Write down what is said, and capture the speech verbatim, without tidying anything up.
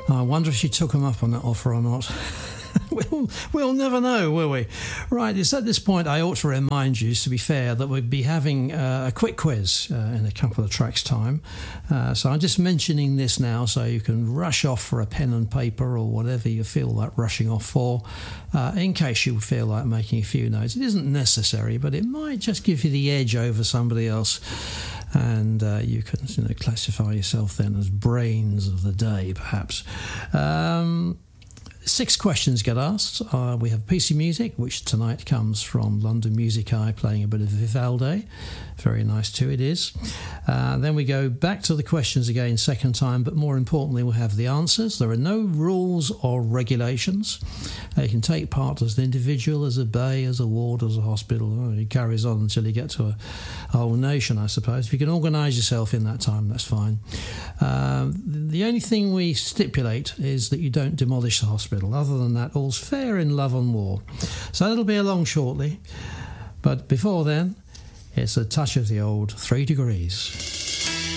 I wonder if she took him up on that offer or not. We'll, we'll never know, will we? Right, it's at this point I ought to remind you, to be fair, that we'll be having uh, a quick quiz uh, in a couple of tracks' time. Uh, so I'm just mentioning this now so you can rush off for a pen and paper or whatever you feel like rushing off for, uh, in case you feel like making a few notes. It isn't necessary, but it might just give you the edge over somebody else. And uh, you can, you know, classify yourself then as brains of the day, perhaps. Um... Six questions get asked. Uh, we have P C music, which tonight comes from London Music Eye, playing a bit of Vivaldi. Very nice too, it is. Uh, then we go back to the questions again, second time, but more importantly, we'll have the answers. There are no rules or regulations. Uh, you can take part as an individual, as a bay, as a ward, as a hospital. Oh, it carries on until you get to a, a whole nation, I suppose. If you can organise yourself in that time, that's fine. Uh, the only thing we stipulate is that you don't demolish the hospital. Other than that, all's fair in love and war. So that'll be along shortly. But before then, it's a touch of the old three degrees.